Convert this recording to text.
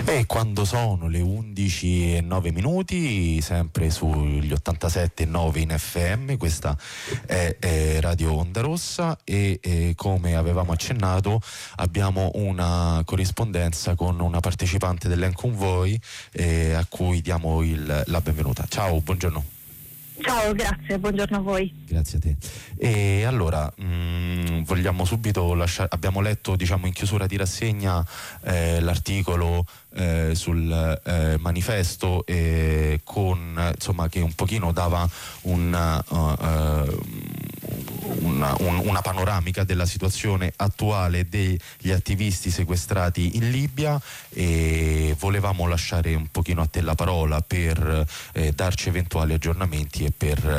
E quando sono le 11:09, sempre sugli 87.9 in FM, questa è Radio Onda Rossa e come avevamo accennato abbiamo una corrispondenza con una partecipante dell'Enconvoy a cui diamo la benvenuta. Ciao, buongiorno. Ciao, grazie, buongiorno a voi. Grazie a te. E allora vogliamo subito abbiamo letto, diciamo, in chiusura di rassegna l'articolo sul manifesto con, insomma, che un pochino dava una panoramica della situazione attuale degli attivisti sequestrati in Libia, e volevamo lasciare un pochino a te la parola per darci eventuali aggiornamenti e per